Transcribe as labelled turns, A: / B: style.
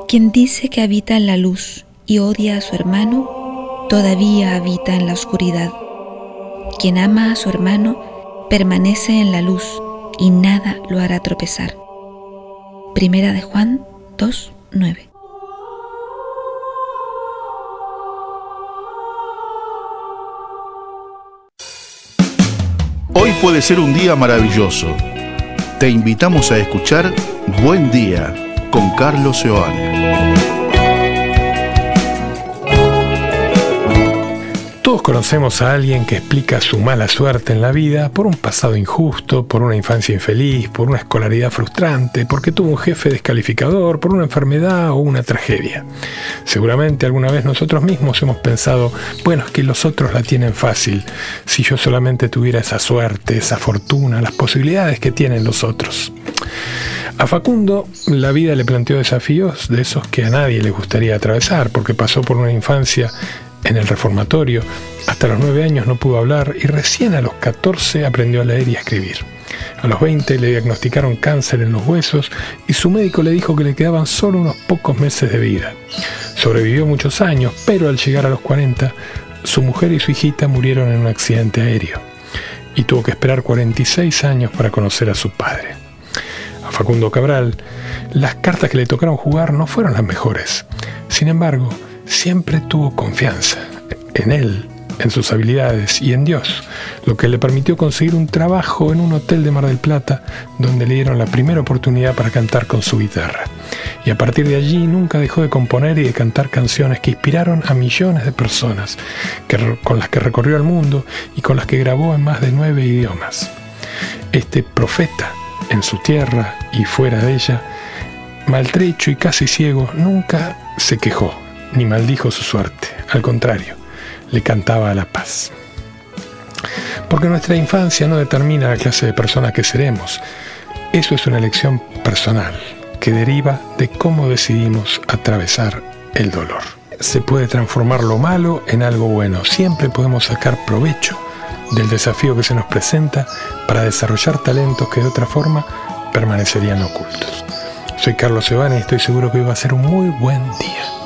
A: Quien dice que habita en la luz y odia a su hermano, todavía habita en la oscuridad. Quien ama a su hermano permanece en la luz y nada lo hará tropezar. Primera de Juan 2:9.
B: Hoy puede ser un día maravilloso. Te invitamos a escuchar Buen Día con Carlos Seoane.
C: Todos conocemos a alguien que explica su mala suerte en la vida por un pasado injusto, por una infancia infeliz, por una escolaridad frustrante, porque tuvo un jefe descalificador, por una enfermedad o una tragedia. Seguramente alguna vez nosotros mismos hemos pensado, bueno, es que los otros la tienen fácil, si yo solamente tuviera esa suerte, esa fortuna, las posibilidades que tienen los otros. A Facundo la vida le planteó desafíos de esos que a nadie le gustaría atravesar, porque pasó por una infancia en el reformatorio, hasta los 9 años no pudo hablar y recién a los 14 aprendió a leer y a escribir. A los 20 le diagnosticaron cáncer en los huesos y su médico le dijo que le quedaban solo unos pocos meses de vida. Sobrevivió muchos años, pero al llegar a los 40, su mujer y su hijita murieron en un accidente aéreo y tuvo que esperar 46 años para conocer a su padre. A Facundo Cabral, las cartas que le tocaron jugar no fueron las mejores. Sin embargo, siempre tuvo confianza en él, en sus habilidades y en Dios, lo que le permitió conseguir un trabajo en un hotel de Mar del Plata, donde le dieron la primera oportunidad para cantar con su guitarra. Y a partir de allí nunca dejó de componer y de cantar canciones que inspiraron a millones de personas, con las que recorrió el mundo y con las que grabó en más de 9 idiomas. Este profeta, en su tierra y fuera de ella, maltrecho y casi ciego, nunca se quejó ni maldijo su suerte. Al contrario, le cantaba a la paz. Porque nuestra infancia no determina la clase de persona que seremos. Eso es una elección personal que deriva de cómo decidimos atravesar el dolor. Se puede transformar lo malo en algo bueno. Siempre podemos sacar provecho del desafío que se nos presenta para desarrollar talentos que de otra forma permanecerían ocultos. Soy Carlos Seoane y estoy seguro que hoy va a ser un muy buen día.